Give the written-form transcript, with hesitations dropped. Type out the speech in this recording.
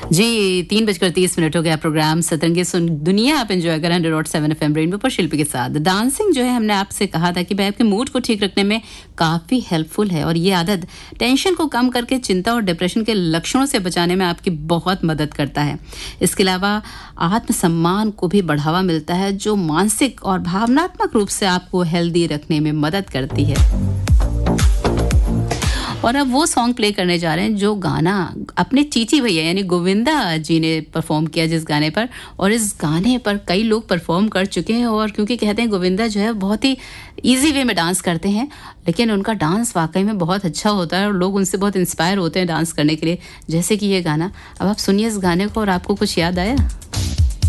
जी, 3:30 हो गया। प्रोग्राम सतरंगी सुन दुनिया आप एंजॉय करें 100.7 FM रेनबो पर शिल्पी के साथ। डांसिंग जो है हमने आपसे कहा था कि भाई आपके मूड को ठीक रखने में काफ़ी हेल्पफुल है और ये आदत टेंशन को कम करके चिंता और डिप्रेशन के लक्षणों से बचाने में आपकी बहुत मदद करता है। इसके अलावा आत्मसम्मान को भी बढ़ावा मिलता है जो मानसिक और भावनात्मक रूप से आपको हेल्दी रखने में मदद करती है। और अब वो सॉन्ग प्ले करने जा रहे हैं जो गाना अपने चीची भैया यानी गोविंदा जी ने परफॉर्म किया जिस गाने पर, और इस गाने पर कई लोग परफॉर्म कर चुके हैं। और क्योंकि कहते हैं गोविंदा जो है बहुत ही इजी वे में डांस करते हैं, लेकिन उनका डांस वाकई में बहुत अच्छा होता है और लोग उनसे बहुत इंस्पायर होते हैं डांस करने के लिए, जैसे कि ये गाना। अब आप सुनिए इस गाने को और आपको कुछ याद आया?